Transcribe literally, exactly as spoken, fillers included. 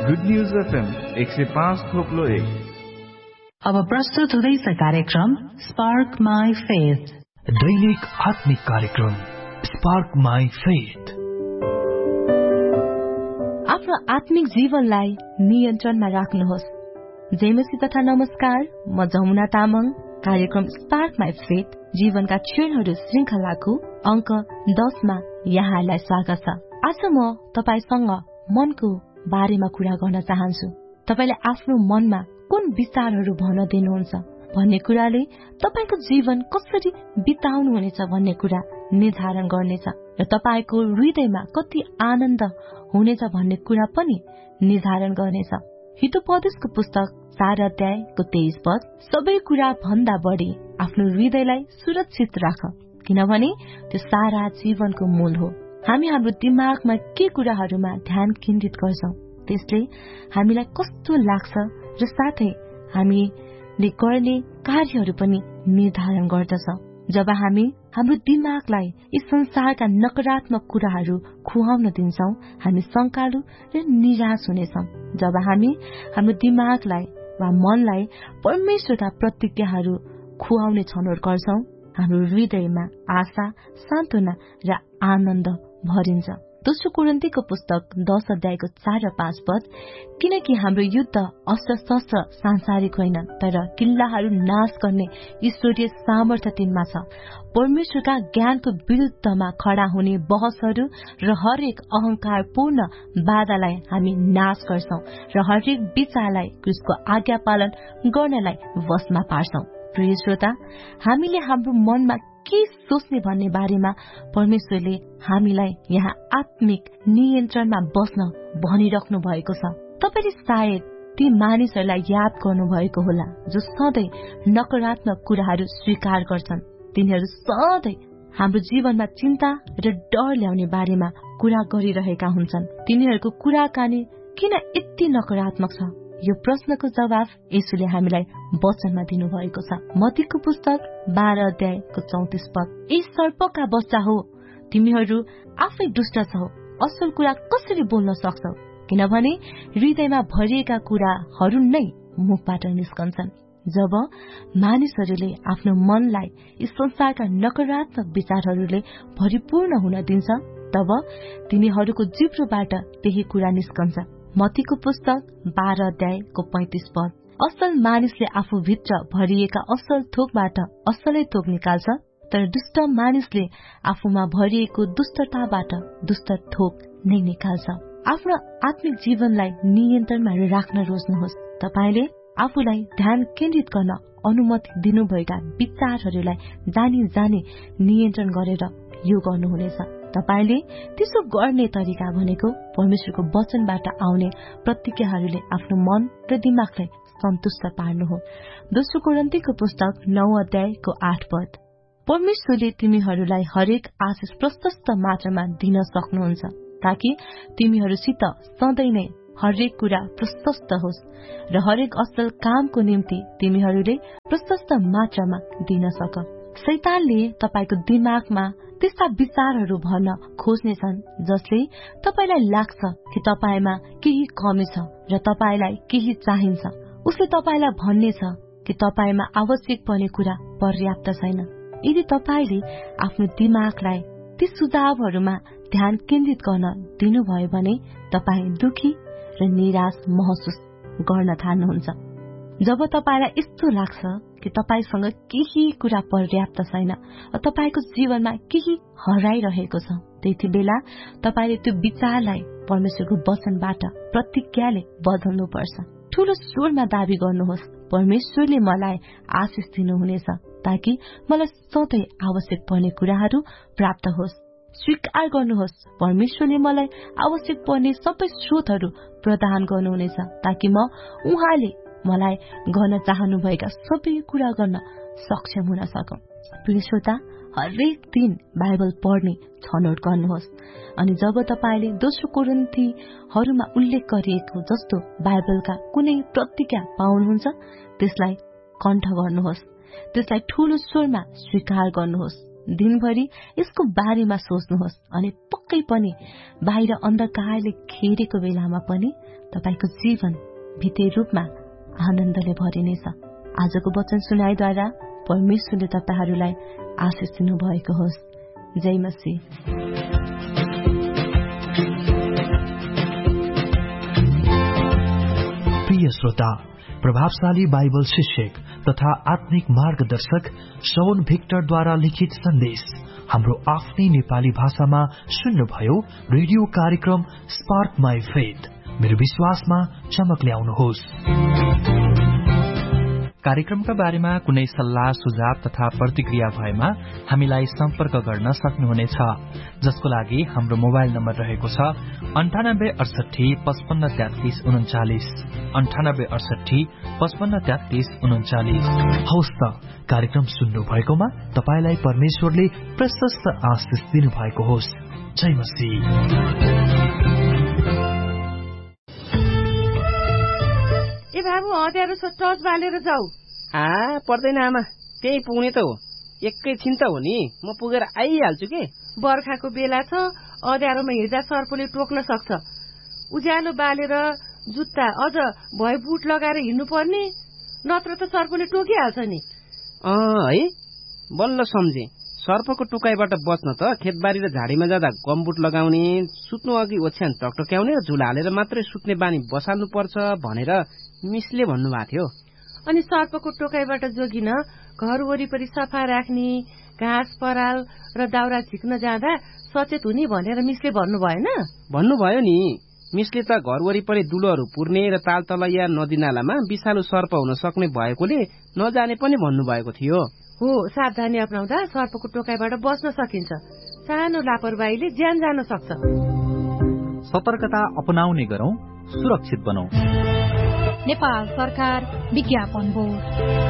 Good news FM एक सय पाँच थोप्लो एक। अब प्रस्तुत हुँदैछ कार्यक्रम स्पार्क माई फेथ, दैनिक आत्मिक कार्यक्रम स्पार्क माई फेथ। आफ्नो आत्मिक जीवनलाई नियन्त्रणमा राख्नुहोस्। जयमसी तथा नमस्कार, म जमुना तामाङ। कार्यक्रम स्पार्क माई फेथ जीवनका क्षणहरू श्रृंखलाको अंक दसमा यहाँलाई स्वागत छ। आज म तपाईसँग मनको बारेमा कुरा गर्न चाहन्छु। तपाईले आफ्नो मनमा कुन विचारहरू भन्न दिनुहुन्छ भन्ने कुराले तपाईको जीवन कसरी बिताउनुहुनेछ भन्ने कुरा निर्धारण गर्नेछ र तपाईको हृदयमा कति आनन्द हुनेछ भन्ने कुरा पनि निर्धारण गर्नेछ। हितोपदेशको पुस्तक चार अध्यायको तेइस पद, सबै कुरा भन्दा बढी आफ्नो हृदयलाई सुरक्षित राख, किनभने त्यो सारा जीवनको मूल हो। हामी हाम्रो दिमागमा के कुराहरूमा ध्यान केन्द्रित गर्छौं त्यसले हामीलाई कस्तो लाग्छ र साथै हामीले गर्ने कार्यहरू पनि निर्धारण गर्दछ। जब हामी हाम्रो दिमागलाई यस संसारका नकारात्मक कुराहरू खुवाउन दिन्छौं, हामी शंकालु र निराश हुनेछौं। जब हामी हाम्रो दिमागलाई वा मनलाई परमेश्वरका प्रतिज्ञाहरू खुवाउने छनौट गर्छौं, हाम्रो हृदयमा आशा, सान्त्वना र आनन्द भरिन्छ। दोस्रो कोरिन्थीको पुस्तक दश अध्यायको चार र पाँच पद, किनकि हाम्रो युद्ध अस्त्र शस्त्र सांसारिक होइन, तर किल्लाहरू नाश गर्ने ईश्वरीय सामर्थ्य तिनमा छ। परमेश्वरका ज्ञानको विरुद्धमा खड़ा हुने बहसहरू र हरेक अहंकारपूर्ण बाधालाई हामी नाश गर्छौं र हरेक विचारलाई क्रिस्टको आज्ञा पालन गर्नलाई वशमा पार्छौं। प्रिय श्रोता, हामीले हाम्रो मनमा के सोच्ने भन्ने बारेमा परमेश्वरले हामीलाई यहाँ आत्मिक नियन्त्रणमा बस्न भनिराख्नु भएको छ। तपाईले सायद ती मानिसहरूलाई याद गर्नुभएको होला जो सधैँ नकारात्मक कुराहरू स्वीकार गर्छन्। तिनीहरू सधैँ हाम्रो जीवनमा चिन्ता र डर ल्याउने बारेमा कुरा गरिरहेका हुन्छन्। तिनीहरूको कुराकानी किन यति नकारात्मक छ? यो प्रश्नको जवाब येशूले हामीलाई वचनमा दिनुभएको छ। मत्तीको पुस्तक बाह्र अध्यायको चौतिस पद, यी सर्पका बच्चा हो, तिमीहरू आफै दुष्ट छौ, असल कुरा कसरी बोल्न सक्छौ? किनभने हृदयमा भरिएका कुराहरू नै मुखबाट निस्कन्छन्। जब मानिसहरूले आफ्नो मनलाई यस संसारका नकारात्मक विचारहरूले भरिपूर्ण हुन दिन्छ, तब तिनीहरूको जिब्रोबाट त्यही कुरा निस्कन्छ। मत्तीको पुस्तक बाह्र अध्यायको पैंतिस पद, असल मानिसले आफूभित्र भरिएका असल थोकबाट असलै थोक निकाल्छ, तर दुष्ट मानिसले आफूमा भरिएको दुष्टताबाट दुष्ट थोक नै निकाल्छ। आफ्नो आत्मिक जीवनलाई नियन्त्रणमा राख्न रोज्नुहोस्। तपाईले आफूलाई ध्यान केन्द्रित गर्न अनुमति दिनुभएका विचारहरूलाई जानी जानी नियन्त्रण गरेर यो गर्नुहुनेछ। तपाईले त्यसो गर्ने तरिका भनेको परमेश्वरको वचनबाट आउने प्रतिज्ञाहरूले आफ्नो मन र दिमागलाई सन्तुष्ट पार्नु हो। दोस्रो कोरिन्थीको पुस्तक नौ अध्यायको आठ पद, परमेश्वरले तिमीहरूलाई हरेक आशिष प्रशस्त मात्रामा दिन सक्नुहुन्छ, ताकि तिमीहरूसित सधैँ नै हरेक कुरा प्रशस्त होस् र हरेक असल कामको निम्ति तिमीहरूले प्रशस्त मात्रामा दिन सक। शैतानले तपाईको दिमागमा त्यस्ता विचारहरू भर्न खोज्नेछन् जसले तपाईलाई लाग्छ कि तपाईमा केही कमी छ र तपाईलाई केही चाहिन्छ। उसले तपाईलाई भन्नेछ कि तपाईमा आवश्यक पर्ने कुरा पर्याप्त छैन। यदि तपाईले आफ्नो दिमागलाई ती सुझावहरूमा ध्यान केन्द्रित गर्न दिनुभयो भने तपाई दुखी र निराश महसुस गर्न थाल्नुहुन्छ। जब तपाईलाई यस्तो लाग्छ कि तपाईसँग केही कुरा पर्याप्त छैन, तपाईको जीवनमा केही हराइरहेको छ, त्यति बेला तपाईले त्यो विचारलाई परमेश्वरको वचनबाट प्रतिज्ञाले बदल्नुपर्छ। ठूलो स्वरमा दाबी गर्नुहोस्, परमेश्वरले मलाई आशिष दिनुहुनेछ, ताकि मलाई सधैँ आवश्यक पर्ने कुराहरू प्राप्त होस्। स्वीकार गर्नुहोस्, परमेश्वरले मलाई आवश्यक पर्ने सबै स्रोतहरू प्रदान गर्नुहुनेछ, ताकि म उहाँले मलाई गर्न चाहनुभएका सबै कुरा गर्न सक्षम हुन सकौं। प्रिय श्रोता, हरेक दिन बाइबल पढ्ने छनौट गर्नुहोस्। अनि जब तपाईले दोस्रो कोरिन्थीहरूमा उल्लेख गरिएको जस्तो बाइबलका कुनै प्रतिज्ञा पाउनुहुन्छ, त्यसलाई कण्ठ गर्नुहोस्, त्यसलाई ठूलो स्वरमा स्वीकार गर्नुहोस् दिनभरि यसको बारेमा सोच्नुहोस् अनि पक्कै पनि बाहिर अन्धकारले घेरेको बेलामा पनि तपाईको जीवन भित्री रूपमा आनन्दले भरिनेछ। आजको वचन सुनाइद्वारा परमेश्वरले तपाईहरूलाई आशिष दिनुभएको होस्। जय मसीह। प्रिय श्रोता, प्रभावशाली बाइबल शिक्षक तथा आत्मिक मार्गदर्शक श्रवण भिक्टरद्वारा लिखित सन्देश हाम्रो आफ्नै नेपाली भाषामा सुन्नुभयो। रेडियो कार्यक्रम स्पार्क माई फेथ, मेरो विश्वासमा चमक ल्याउनुहोस्। कार्यक्रमका बारेमा कुनै सल्लाह सुझाव तथा प्रतिक्रिया भएमा हामीलाई सम्पर्क गर्न सक्नुहुनेछ, जसको लागि हाम्रो मोबाइल नम्बर रहेको छ अन्ठानब्बे अडसठी पचपन्न तेत्तीस उन्चालिस अन्ठानब्बे अडसठी पचपन्न तेत्तीस उन्चालिस। हवस् त, कार्यक्रम सुन्नु भएकोमा तपाईलाई परमेश्वरले प्रशस्त आशिष दिनुभएको होस्। जय मसीह। ए बाबु, अँध्यारो टर्च बालेर जाऊ। आ पर्दैन आमा, त्यही पुग्ने त हो, एकैछिन त हो नि, म पुगेर आइहाल्छु के। बर्खाको बेला छ, अँध्यारोमा हिँड्दा सर्पले टोक्न सक्छ। उज्यालो बालेर जुत्ता अझ भए बुट लगाएर हिँड्नु पर्ने, नत्र त सर्पले टोकिहाल्छ नि। अँ है, बल्ल सम्झे। सर्पको टोकाइबाट बच्न त खेतबारी र झाडीमा जाँदा गमबुट लगाउने, सुत्नु अघि ओछ्यान टकटक्याउने र झुला हालेर मात्रै सुत्ने बानी बसाल्नु पर्छ भनेर मिसले भन्नुभएको थियो। अनि सर्पको टोकाइबाट जोगिन घर वरिपरि सफा राख्ने, घाँस पराल र दाउरा झिक्न जाँदा सचेत हुने भनेर मिसले भन्नु भएन? भन्नुभयो नि। मिसले त घर वरिपरि दुलोहरू पुर्ने र तालतलैया नदी नालामा विषालु सर्प हुन सक्ने भएकोले नजाने पनि भन्नुभएको थियो। हो, सावधानी अपनाउँदा सर्पको टोकाइबाट बच्न सकिन्छ। सानो लापरवाहीले ज्यान जान सक्छ। सतर्कता अपनाउने गरौं, सुरक्षित बनौं। नेपाल सरकार विज्ञापन बोर्ड।